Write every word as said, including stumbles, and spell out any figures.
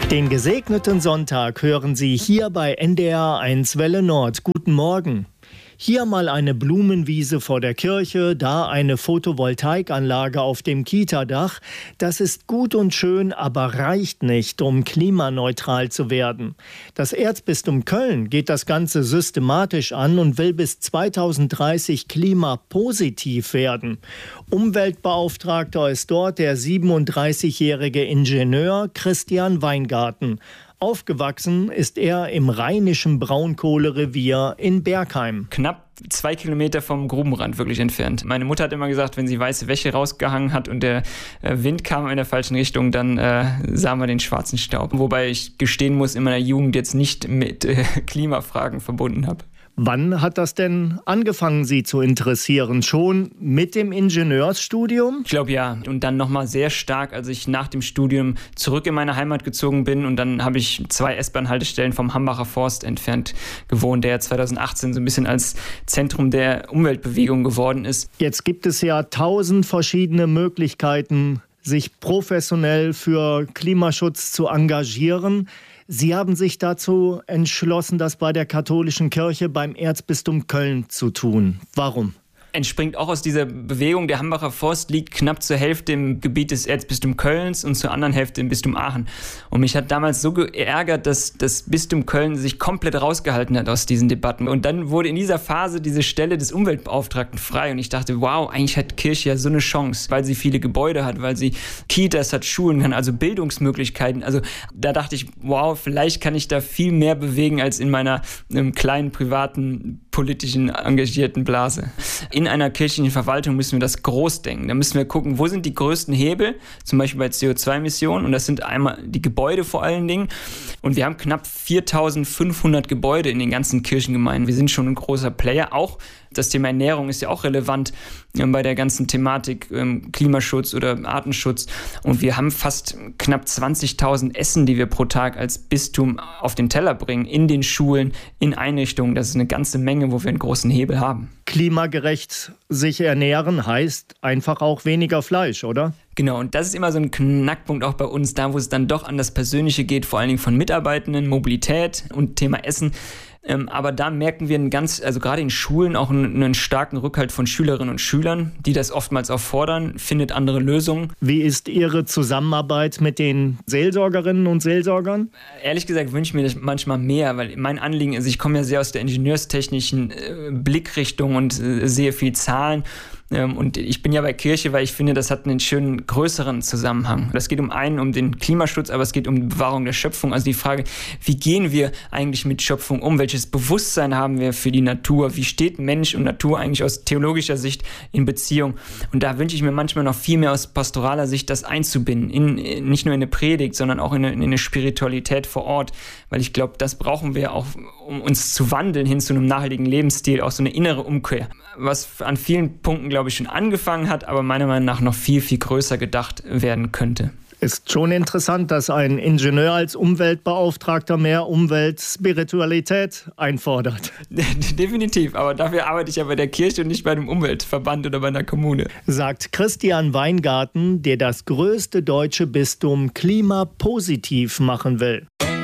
Den gesegneten Sonntag hören Sie hier bei N D R eins Welle Nord. Guten Morgen. Hier mal eine Blumenwiese vor der Kirche, da eine Photovoltaikanlage auf dem Kita-Dach. Das ist gut und schön, aber reicht nicht, um klimaneutral zu werden. Das Erzbistum Köln geht das Ganze systematisch an und will bis zweitausenddreißig klimapositiv werden. Umweltbeauftragter ist dort der siebenunddreißigjährige Ingenieur Christian Weingarten. Aufgewachsen ist er im rheinischen Braunkohlerevier in Bergheim. Knapp zwei Kilometer vom Grubenrand wirklich entfernt. Meine Mutter hat immer gesagt, wenn sie weiße Wäsche rausgehangen hat und der Wind kam in der falschen Richtung, dann äh, sah man den schwarzen Staub. Wobei ich gestehen muss, in meiner Jugend jetzt nicht mit äh, Klimafragen verbunden habe. Wann hat das denn angefangen, Sie zu interessieren? Schon mit dem Ingenieursstudium? Ich glaube ja. Und dann nochmal sehr stark, als ich nach dem Studium zurück in meine Heimat gezogen bin. Und dann habe ich zwei S-Bahn-Haltestellen vom Hambacher Forst entfernt gewohnt, der zweitausendachtzehn so ein bisschen als Zentrum der Umweltbewegung geworden ist. Jetzt gibt es ja tausend verschiedene Möglichkeiten, sich professionell für Klimaschutz zu engagieren. Sie haben sich dazu entschlossen, das bei der katholischen Kirche beim Erzbistum Köln zu tun. Warum? Entspringt auch aus dieser Bewegung. Der Hambacher Forst liegt knapp zur Hälfte im Gebiet des Erzbistums Kölns und zur anderen Hälfte im Bistum Aachen. Und mich hat damals so geärgert, dass das Bistum Köln sich komplett rausgehalten hat aus diesen Debatten. Und dann wurde in dieser Phase diese Stelle des Umweltbeauftragten frei. Und ich dachte, wow, eigentlich hat Kirche ja so eine Chance, weil sie viele Gebäude hat, weil sie Kitas hat, Schulen kann, also Bildungsmöglichkeiten. Also da dachte ich, wow, vielleicht kann ich da viel mehr bewegen als in meiner ähm, kleinen privaten politischen engagierten Blase. In einer kirchlichen Verwaltung müssen wir das groß denken. Da müssen wir gucken, wo sind die größten Hebel, zum Beispiel bei C O zwei Emissionen. Und das sind einmal die Gebäude vor allen Dingen. Und wir haben knapp viertausendfünfhundert Gebäude in den ganzen Kirchengemeinden. Wir sind schon ein großer Player. Auch das Thema Ernährung ist ja auch relevant äh, bei der ganzen Thematik ähm, Klimaschutz oder Artenschutz. Und wir haben fast knapp zwanzigtausend Essen, die wir pro Tag als Bistum auf den Teller bringen, in den Schulen, in Einrichtungen. Das ist eine ganze Menge, wo wir einen großen Hebel haben. Klimagerecht sich ernähren heißt einfach auch weniger Fleisch, oder? Genau, und das ist immer so ein Knackpunkt auch bei uns, da wo es dann doch an das Persönliche geht, vor allen Dingen von Mitarbeitenden, Mobilität und Thema Essen. Ähm, aber da merken wir einen ganz, also gerade in Schulen auch einen, einen starken Rückhalt von Schülerinnen und Schülern, die das oftmals auch fordern, findet andere Lösungen. Wie ist Ihre Zusammenarbeit mit den Seelsorgerinnen und Seelsorgern? Ehrlich gesagt wünsche ich mir das manchmal mehr, weil mein Anliegen ist, ich komme ja sehr aus der ingenieurstechnischen äh, Blickrichtung und äh, sehe viel Zahlen. Und ich bin ja bei Kirche, weil ich finde, das hat einen schönen größeren Zusammenhang. Das geht um einen, um den Klimaschutz, aber es geht um die Bewahrung der Schöpfung. Also die Frage, wie gehen wir eigentlich mit Schöpfung um? Welches Bewusstsein haben wir für die Natur? Wie steht Mensch und Natur eigentlich aus theologischer Sicht in Beziehung? Und da wünsche ich mir manchmal noch viel mehr aus pastoraler Sicht, das einzubinden. In, nicht nur in eine Predigt, sondern auch in eine, in eine Spiritualität vor Ort. Weil ich glaube, das brauchen wir auch, um uns zu wandeln hin zu einem nachhaltigen Lebensstil, auch so eine innere Umkehr. Was an vielen Punkten, glaube ich, schon angefangen hat, aber meiner Meinung nach noch viel, viel größer gedacht werden könnte. Ist schon interessant, dass ein Ingenieur als Umweltbeauftragter mehr Umweltspiritualität einfordert. Definitiv, aber dafür arbeite ich ja bei der Kirche und nicht bei einem Umweltverband oder bei einer Kommune. Sagt Christian Weingarten, der das größte deutsche Bistum klimapositiv machen will.